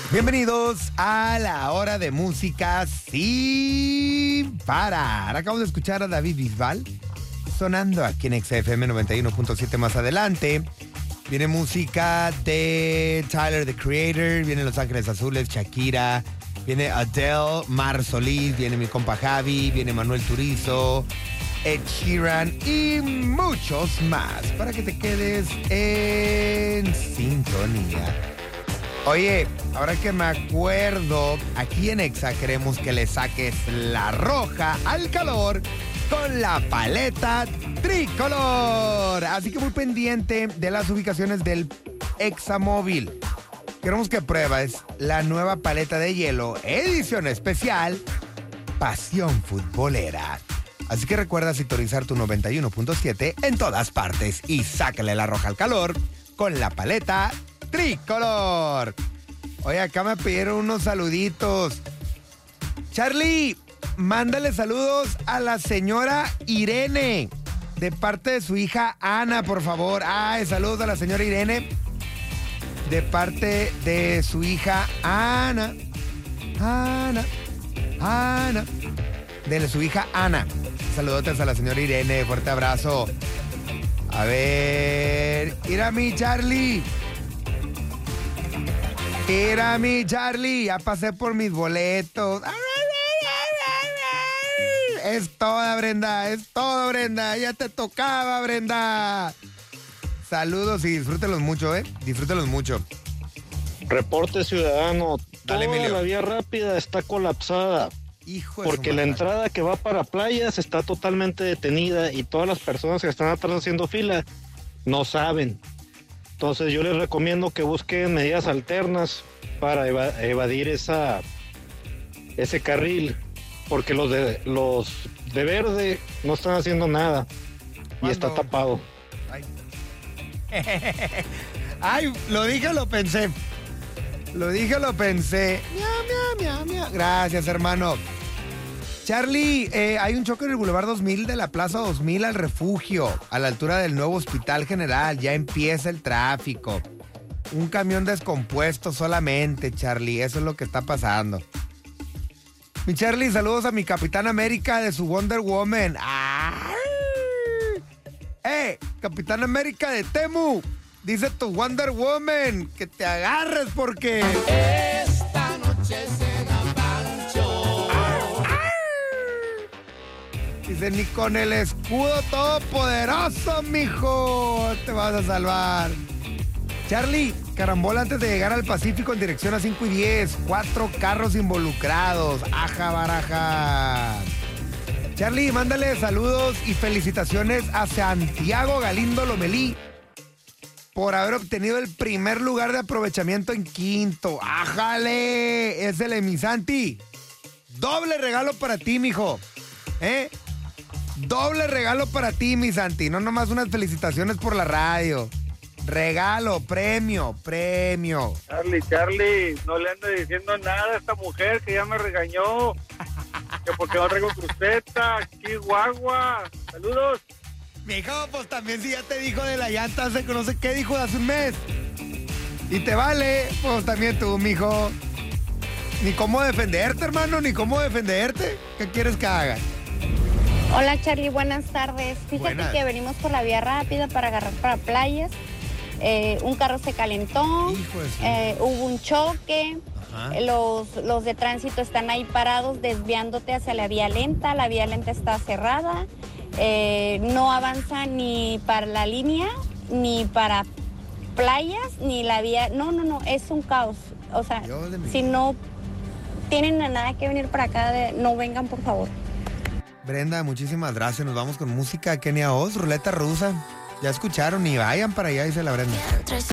Bienvenidos a la hora de música sin parar. Acabamos de escuchar a David Bisbal sonando aquí en XFM 91.7. Más adelante viene música de Tyler, the Creator, viene Los Ángeles Azules, Shakira, viene Adele, Mar Solís, viene mi compa Javi, viene Manuel Turizo, Ed Sheeran y muchos más para que te quedes en sintonía. Oye, ahora que me acuerdo, aquí en Exa queremos que le saques la roja al calor con la paleta tricolor. Así que muy pendiente de las ubicaciones del Exa Móvil. Queremos que pruebes la nueva paleta de hielo, edición especial, Pasión Futbolera. Así que recuerda sintonizar tu 91.7 en todas partes y sácale la roja al calor con la paleta tricolor. Oye, acá me pidieron unos saluditos. Charlie, mándale saludos a la señora Irene de parte de su hija Ana, por favor. Ay, saludos a la señora Irene de parte de su hija Ana. De su hija Ana. Saludotes a la señora Irene, fuerte abrazo. A ver, ir a mi Charlie. Mira mi Charlie, ya pasé por mis boletos. Es toda, Brenda, ya te tocaba, Brenda. Saludos y disfrútenlos mucho, disfrútenlos mucho. Reporte ciudadano, dale, toda Emilio. la vía rápida está colapsada. Hijo de Porque su la madre. entrada que va para playas está totalmente detenida y todas las personas que están atrás haciendo fila no saben. Entonces yo les recomiendo que busquen medidas alternas para evadir ese carril, porque los de verde no están haciendo nada y está tapado. Ay, lo dije, lo pensé. Miau. Gracias, hermano. Charlie, hay un choque en el Boulevard 2000 de la Plaza 2000 al Refugio, a la altura del nuevo Hospital General. Ya empieza el tráfico. Un camión descompuesto solamente, Charlie. Eso es lo que está pasando. Mi Charlie, saludos a mi Capitán América de su Wonder Woman. ¡Ay! Capitán América de Temu. Dice tu Wonder Woman que te agarres porque... Esta noche cena Pancho. Dice, ni con el escudo todopoderoso, mijo, te vas a salvar. Charlie, carambola antes de llegar al Pacífico en dirección a 5 y 10. 4 carros involucrados. Aja, baraja. Charlie, mándale saludos y felicitaciones a Santiago Galindo Lomelí por haber obtenido el primer lugar de aprovechamiento en quinto. ¡Ájale! Es el Emisanti. Doble regalo para ti, mijo. Doble regalo para ti, mi Santi. No nomás unas felicitaciones por la radio. Regalo, premio. Charlie, no le ande diciendo nada a esta mujer que ya me regañó. Que porque no traigo cruceta, Chihuahua. Saludos. Mijo, pues también si ya te dijo de la llanta hace que no sé qué dijo de hace un mes. Y te vale, pues también tú, mijo. Ni cómo defenderte, hermano, ni cómo defenderte. ¿Qué quieres que haga? Hola Charlie, buenas tardes. Fíjate Buenas. que venimos por la vía rápida para agarrar para playas. Un carro se calentó, Hijo de su- hubo un choque. Ajá. Los de tránsito están ahí parados desviándote hacia la vía lenta. La vía lenta está cerrada. No avanza ni para la línea, ni para playas, ni la vía. No, es un caos. O sea, Dios de mi si vida. no tienen nada que venir para acá, no vengan, por favor. Brenda, muchísimas gracias. Nos vamos con música Kenia Oz, ruleta rusa. Ya escucharon y vayan para allá, dice la Brenda.